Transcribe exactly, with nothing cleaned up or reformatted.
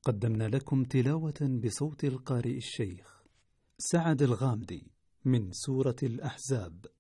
قدمنا لكم تلاوة بصوت القارئ الشيخ سعد الغامدي من سورة الأحزاب.